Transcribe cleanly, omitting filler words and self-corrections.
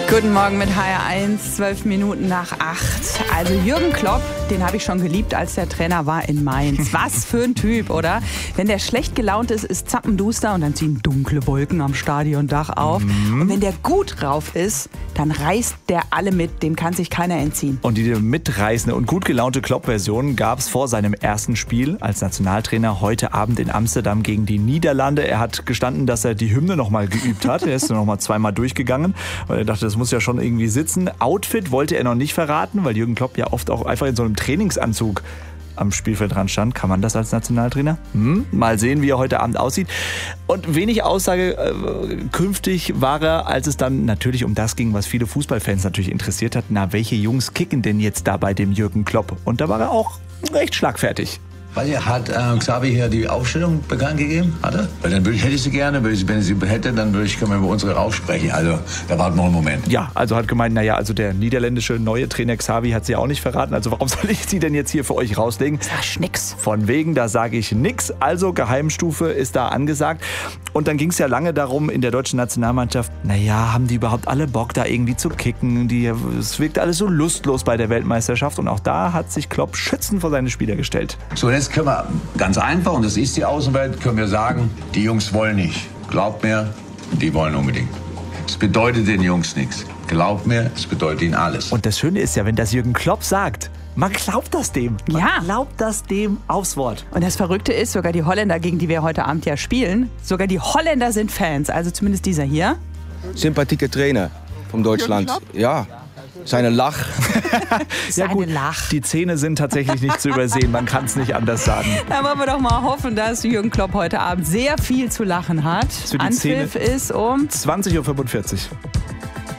Guten Morgen mit HR1, 12 Minuten nach 8. Also Jürgen Klopp, den habe ich schon geliebt, als der Trainer war in Mainz. Was für ein Typ, oder? Wenn der schlecht gelaunt ist, ist zappenduster und dann ziehen dunkle Wolken am Stadiondach auf. Und wenn der gut drauf ist, dann reißt der alle mit, dem kann sich keiner entziehen. Und die mitreißende und gut gelaunte Klopp-Version gab es vor seinem ersten Spiel als Nationaltrainer heute Abend in Amsterdam gegen die Niederlande. Er hat gestanden, dass er die Hymne nochmal geübt hat. Er ist nochmal zweimal durchgegangen, weil er dachte, das muss ja schon irgendwie sitzen. Outfit wollte er noch nicht verraten, weil Jürgen Klopp ja oft auch einfach in so einem Trainingsanzug am Spielfeld dran stand. Kann man das als Nationaltrainer? Mal sehen, wie er heute Abend aussieht. Und wenig aussagekünftig war er, als es dann natürlich um das ging, was viele Fußballfans natürlich interessiert hat. Na, welche Jungs kicken denn jetzt da bei dem Jürgen Klopp? Und da war er auch recht schlagfertig. Hat Xavi hier die Aufstellung bekannt gegeben? Hat er? Weil dann hätte ich sie gerne, wenn ich sie hätte, dann können wir über unsere aufsprechen. Also da warten wir einen Moment. Ja, also hat gemeint, also der niederländische neue Trainer Xavi hat sie auch nicht verraten. Also warum soll ich sie denn jetzt hier für euch rauslegen? Sag nix. Von wegen, da sage ich nix. Also Geheimstufe ist da angesagt. Und dann ging es ja lange darum in der deutschen Nationalmannschaft, haben die überhaupt alle Bock, da irgendwie zu kicken? Es wirkt alles so lustlos bei der Weltmeisterschaft. Und auch da hat sich Klopp schützend vor seine Spieler gestellt. So, jetzt können wir ganz einfach, und das ist die Außenwelt, können wir sagen, die Jungs wollen nicht. Glaubt mir, die wollen unbedingt. Es bedeutet den Jungs nichts. Glaubt mir, es bedeutet ihnen alles. Und das Schöne ist ja, wenn das Jürgen Klopp sagt, man glaubt das dem. Man glaubt das dem aufs Wort. Und das Verrückte ist, sogar die Holländer, gegen die wir heute Abend ja spielen, sogar die Holländer sind Fans. Also zumindest dieser hier. Sympathieke Trainer von Deutschland. Ja. Seine Lach. Seine Lach. Die Zähne sind tatsächlich nicht zu übersehen. Man kann es nicht anders sagen. Da wollen wir doch mal hoffen, dass Jürgen Klopp heute Abend sehr viel zu lachen hat. Für die Anpfiff Zähne ist um 20:45 Uhr.